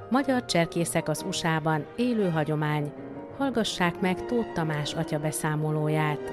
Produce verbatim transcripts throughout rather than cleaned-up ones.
Magyar cserkészek az u es á-ban élő hagyomány. Hallgassák meg Tóth Tamás atya beszámolóját.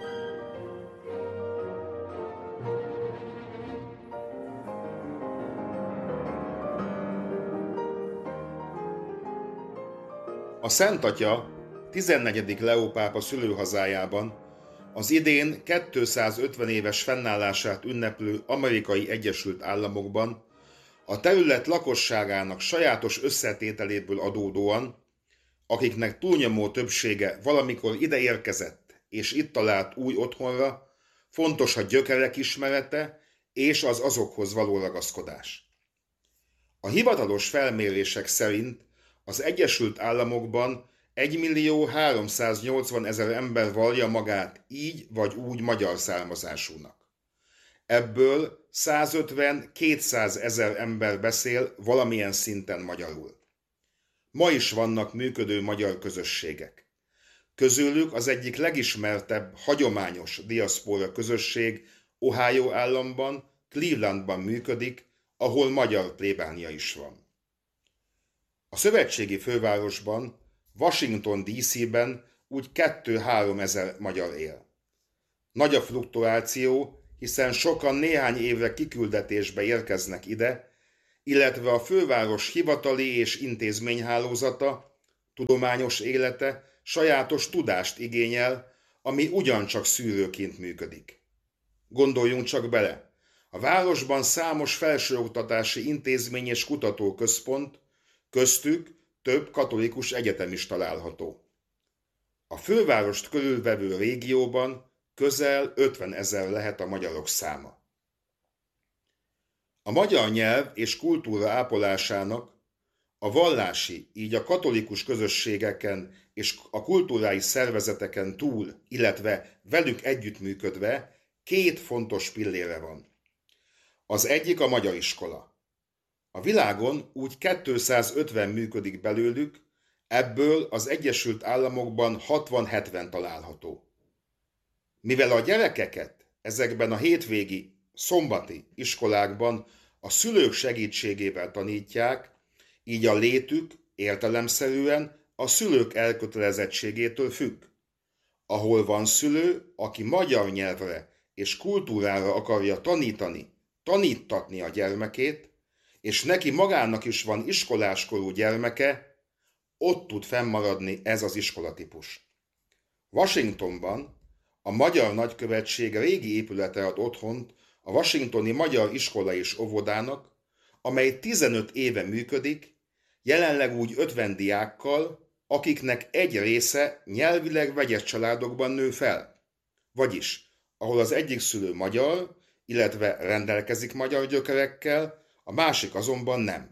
A Szent Atya tizennegyedik Leó pápa szülőhazájában az idén kétszázötven éves fennállását ünneplő Amerikai Egyesült Államokban a terület lakosságának sajátos összetételéből adódóan, akiknek túlnyomó többsége valamikor ide érkezett és itt talált új otthonra, fontos a gyökerek ismerete és az azokhoz való ragaszkodás. A hivatalos felmérések szerint az Egyesült Államokban egymillió háromszáznyolcvanezer ember vallja magát így vagy úgy magyar származásúnak. Ebből százötven-kétszázezer ember beszél valamilyen szinten magyarul. Ma is vannak működő magyar közösségek. Közülük az egyik legismertebb hagyományos diaszpóra közösség Ohio államban, Clevelandban működik, ahol magyar plébánia is van. A szövetségi fővárosban, Washington dé cé-ben úgy kettő-három ezer magyar él. Nagy a fluktuáció, hiszen sokan néhány évre kiküldetésbe érkeznek ide, illetve a főváros hivatali és intézményhálózata, tudományos élete sajátos tudást igényel, ami ugyancsak szűrőként működik. Gondoljunk csak bele, a városban számos felsőoktatási intézmény és kutatóközpont, köztük több katolikus egyetem is található. A fővárost körülvevő régióban közel ötvenezer lehet a magyarok száma. A magyar nyelv és kultúra ápolásának a vallási, így a katolikus közösségeken és a kulturális szervezeteken túl, illetve velük együttműködve két fontos pillére van. Az egyik a magyar iskola. A világon úgy kétszázötven működik belőlük, ebből az Egyesült Államokban hatvan-hetven található. Mivel a gyerekeket ezekben a hétvégi, szombati iskolákban a szülők segítségével tanítják, így a létük értelemszerűen a szülők elkötelezettségétől függ. Ahol van szülő, aki magyar nyelvre és kultúrára akarja tanítani, tanítatni a gyermekét, és neki magának is van iskoláskorú gyermeke, ott tud fennmaradni ez az iskolatípus. Washingtonban a Magyar Nagykövetség régi épülete ad otthont a Washingtoni Magyar Iskola és Óvodának, amely tizenöt éve működik, jelenleg úgy ötven diákkal, akiknek egy része nyelvileg vegyes családokban nő fel. Vagyis, ahol az egyik szülő magyar, illetve rendelkezik magyar gyökerekkel, a másik azonban nem.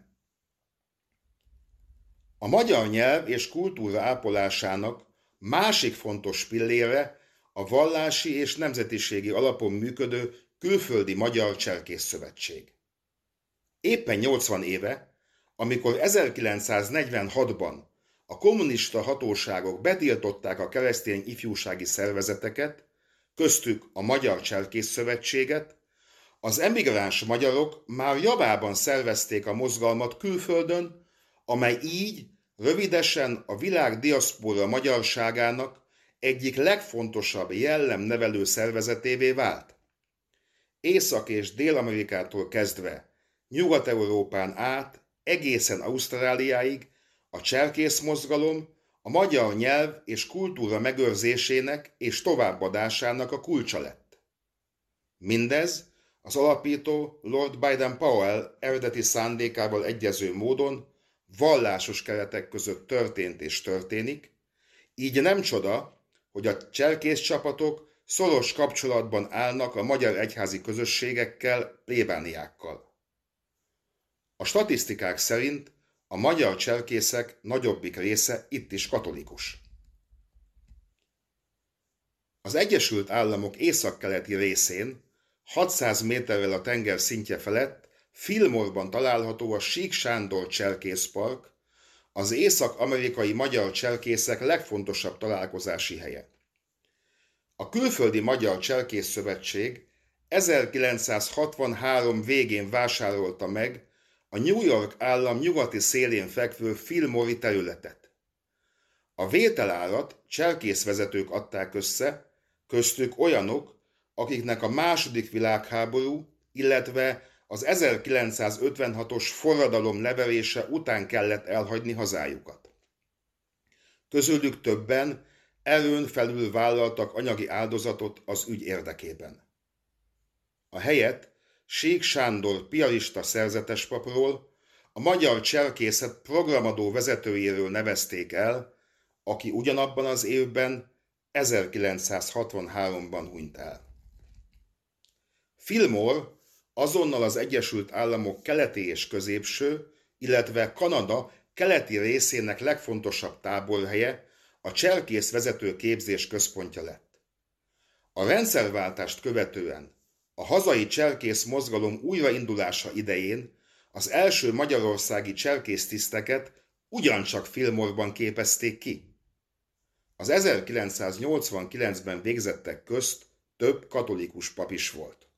A magyar nyelv és kultúra ápolásának másik fontos pillére a vallási és nemzetiségi alapon működő Külföldi Magyar Cserkész Szövetség. Éppen nyolcvan éve, amikor ezerkilencszáznegyvenhatban a kommunista hatóságok betiltották a keresztény ifjúsági szervezeteket, köztük a Magyar Cserkész Szövetséget, az emigráns magyarok már javában szervezték a mozgalmat külföldön, amely így rövidesen a világ diaszpóra magyarságának egyik legfontosabb jellemnevelő szervezetévé vált. Észak- és Dél-Amerikától kezdve Nyugat-Európán át egészen Ausztráliáig a cserkész mozgalom a magyar nyelv és kultúra megőrzésének és továbbadásának a kulcsa lett. Mindez az alapító Lord Baden-Powell eredeti szándékával egyező módon vallásos keretek között történt és történik, így nem csoda, hogy a cserkész csapatok szoros kapcsolatban állnak a magyar egyházi közösségekkel, plébániákkal. A statisztikák szerint a magyar cserkészek nagyobbik része itt is katolikus. Az Egyesült Államok északkeleti részén, hatszáz méterrel a tenger szintje felett, Fillmore-ban található a Sík Sándor Cserkészpark, az észak-amerikai magyar cserkészek legfontosabb találkozási helye. A Külföldi Magyar Cserkész Szövetség ezerkilencszázhatvanhárom végén vásárolta meg a New York állam nyugati szélén fekvő Fillmore-i területet. A vételárat cselkészvezetők adták össze, köztük olyanok, akiknek a második világháború, illetve az ezerkilencszázötvenhatos forradalom leverése után kellett elhagyni hazájukat. Közülük többen erőn felül vállaltak anyagi áldozatot az ügy érdekében. A helyet Sék Sándor piarista szerzetespapról, a magyar cselkészet programadó vezetőjéről nevezték el, aki ugyanabban az évben, ezerkilencszázhatvanháromban hunyt el. Fillmore azonnal az Egyesült Államok keleti és középső, illetve Kanada keleti részének legfontosabb táborhelye, a cselkészvezető képzés központja lett. A rendszerváltást követően a hazai cselkész mozgalom újraindulása idején az első magyarországi cselkésztiszteket ugyancsak Fillmore-ban képezték ki. Az ezerkilencszáznyolcvankilencben végzettek közt több katolikus pap is volt.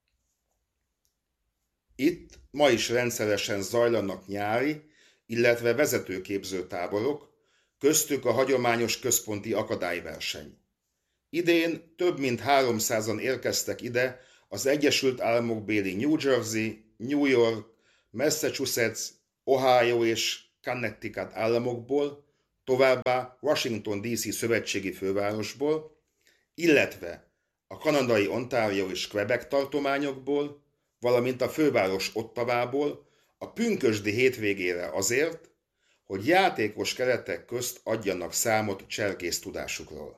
Itt ma is rendszeresen zajlanak nyári, illetve vezetőképző táborok, köztük a hagyományos központi akadályverseny. Idén több mint háromszázan érkeztek ide az Egyesült Államok béli New Jersey, New York, Massachusetts, Ohio és Connecticut államokból, továbbá Washington dé cé szövetségi fővárosból, illetve a kanadai Ontario és Quebec tartományokból, valamint a főváros Ottavából a pünkösdi hétvégére azért, hogy játékos keretek közt adjanak számot cselkész tudásukról.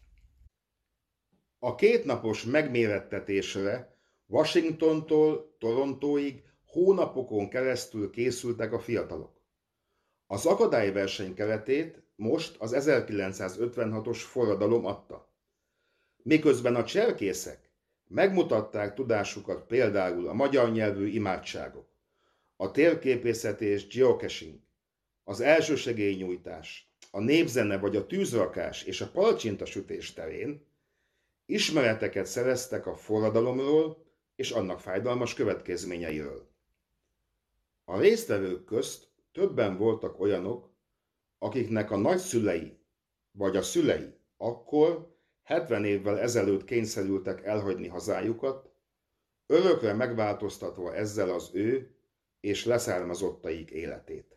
A kétnapos megmérettetésre Washingtontól Torontóig hónapokon keresztül készültek a fiatalok. Az akadályverseny keretét most az ezerkilencszázötvenhatos forradalom adta. Miközben a cselkészek megmutatták tudásukat például a magyar nyelvű imádságok, a térképészet és geocaching, az elsősegélynyújtás, a népzene vagy a tűzrakás és a palacsintasütés terén, ismereteket szereztek a forradalomról és annak fájdalmas következményeiről. A résztvevők közt többen voltak olyanok, akiknek a nagyszülei vagy a szülei akkor hetven évvel ezelőtt kényszerültek elhagyni hazájukat, örökre megváltoztatva ezzel az ő és leszármazottaik életét.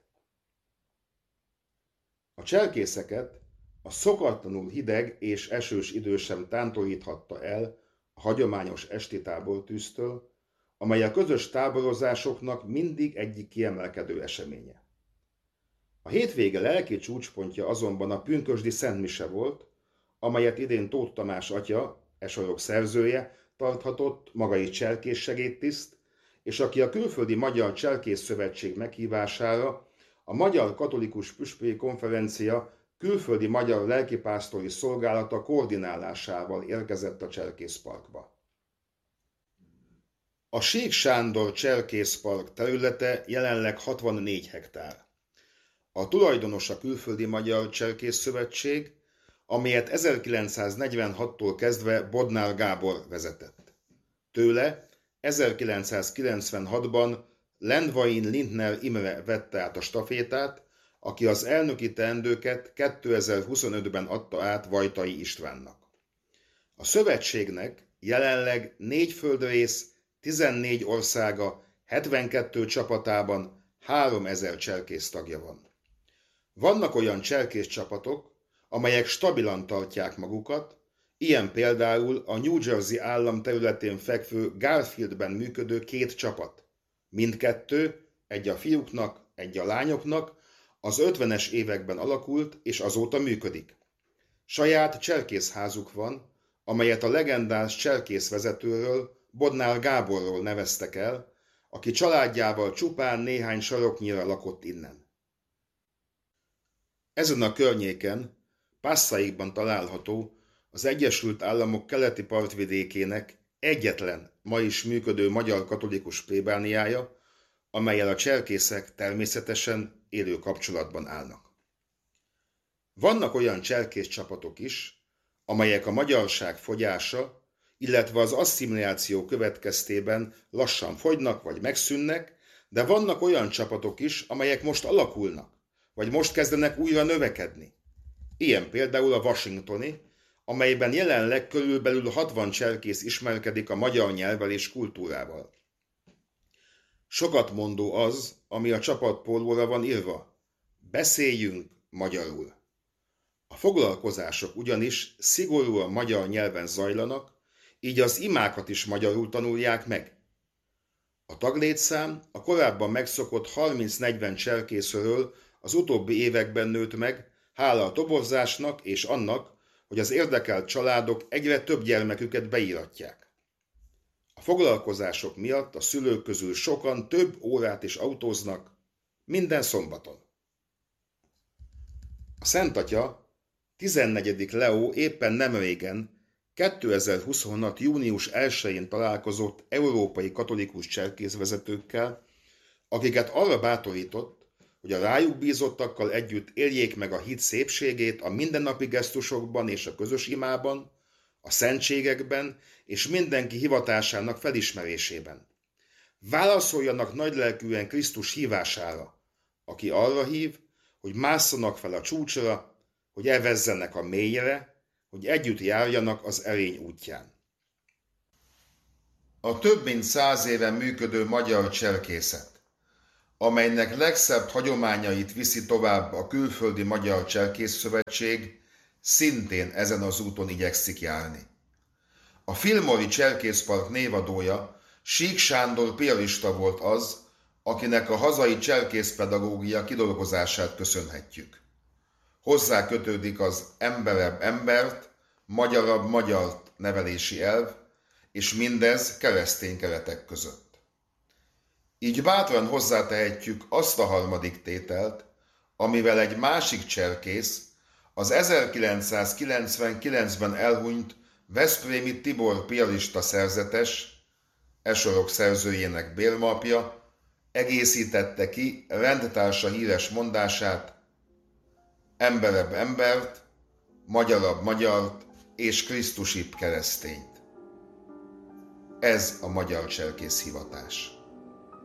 A cselkészeket a szokatlanul hideg és esős idő sem tántoríthatta el a hagyományos esti tábortűztől, amely a közös táborozásoknak mindig egyik kiemelkedő eseménye. A hétvége lelki csúcspontja azonban a pünkösdi szentmise volt, amelyet idén Tóth Tamás atya, e sorok szerzője, tarthatott, maga is cselkész segédtiszt, és aki a Külföldi Magyar Cselkész Szövetség meghívására a Magyar Katolikus Püspöki Konferencia külföldi magyar lelkipásztori szolgálata koordinálásával érkezett a Cselkészparkba. A Sék Sándor Cselkészpark területe jelenleg hatvannégy hektár. A tulajdonos a Külföldi Magyar Cselkész Szövetség, amelyet ezerkilencszáznegyvenhattól kezdve Bodnár Gábor vezetett. Tőle ezerkilencszázkilencvenhatban Lendvain Lindner Imre vette át a stafétát, aki az elnöki teendőket kétezer-huszonötben adta át Vajtai Istvánnak. A szövetségnek jelenleg négy földrész, tizennégy országa, hetvenkettő csapatában háromezer cselkész tagja van. Vannak olyan cselkész csapatok, amelyek stabilan tartják magukat, ilyen például a New Jersey állam területén fekvő Garfieldben működő két csapat. Mindkettő, egy a fiúknak, egy a lányoknak, az ötvenes években alakult és azóta működik. Saját cselkészházuk van, amelyet a legendás cselkészvezetőről, Bodnár Gáborról neveztek el, aki családjával csupán néhány saroknyira lakott innen. Ezen a környéken, Passaikban található az Egyesült Államok keleti partvidékének egyetlen ma is működő magyar katolikus plébániája, amellyel a cselkészek természetesen élő kapcsolatban állnak. Vannak olyan cselkész csapatok is, amelyek a magyarság fogyása, illetve az asszimiláció következtében lassan fogynak vagy megszűnnek, De vannak olyan csapatok is, amelyek most alakulnak, vagy most kezdenek újra növekedni. Ilyen például a washingtoni, amelyben jelenleg körülbelül hatvan cserkész ismerkedik a magyar nyelvvel és kultúrával. Sokat mondó az, ami a csapatpólóra van írva. Beszéljünk magyarul. A foglalkozások ugyanis szigorúan magyar nyelven zajlanak, így az imákat is magyarul tanulják meg. A taglétszám a korábban megszokott harminc-negyven cserkészről az utóbbi években nőtt meg, hála a toborzásnak és annak, hogy az érdekelt családok egyre több gyermeküket beíratják. A foglalkozások miatt a szülők közül sokan több órát is autóznak minden szombaton. A Szent Atya, tizennegyedik Leó éppen nemrégen, kétezer-huszonhat. június elsején találkozott európai katolikus cserkészvezetőkkel, akiket arra bátorított, hogy a rájuk bízottakkal együtt éljék meg a hit szépségét a mindennapi gesztusokban és a közös imában, a szentségekben és mindenki hivatásának felismerésében. Válaszoljanak nagylelkűen Krisztus hívására, aki arra hív, hogy másszanak fel a csúcsra, hogy evezzenek a mélyre, hogy együtt járjanak az erény útján. A több mint száz éve működő magyar cserkészet, amelynek legszebb hagyományait viszi tovább a Külföldi Magyar Cserkészszövetség, szintén ezen az úton igyekszik járni. A Filmori Cserkészpark névadója, Sík Sándor piarista volt az, akinek a hazai cserkészpedagógia kidolgozását köszönhetjük. Hozzá kötődik az emberebb embert, magyarabb magyart nevelési elv, és mindez keresztény keretek között. Így bátran hozzátehetjük azt a harmadik tételt, amivel egy másik cserkész, az ezerkilencszázkilencvenkilencben elhunyt veszprémi Tibor piarista szerzetes, e sorok szerzőjének bérmapja, egészítette ki rendtársa híres mondását: emberebb embert, magyarabb magyart és krisztusibb keresztényt. Ez a magyar cserkész hivatás.